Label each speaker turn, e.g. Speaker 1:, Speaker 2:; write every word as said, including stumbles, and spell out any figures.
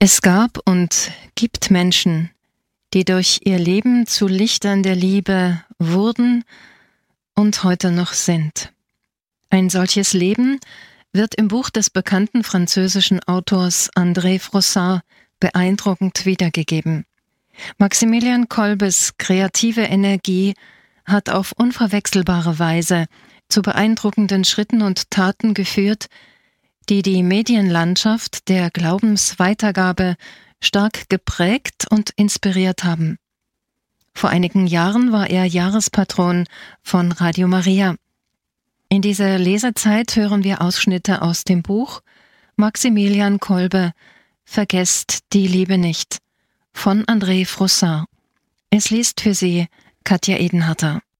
Speaker 1: Es gab und gibt Menschen, die durch ihr Leben zu Lichtern der Liebe wurden und heute noch sind. Ein solches Leben wird im Buch des bekannten französischen Autors André Frossard beeindruckend wiedergegeben. Maximilian Kolbes kreative Energie hat auf unverwechselbare Weise zu beeindruckenden Schritten und Taten geführt, die die Medienlandschaft der Glaubensweitergabe stark geprägt und inspiriert haben. Vor einigen Jahren war er Jahrespatron von Radio Maria. In dieser Lesezeit hören wir Ausschnitte aus dem Buch Maximilian Kolbe, Vergesst die Liebe nicht von André Frossard. Es liest für Sie Katja Edenharter.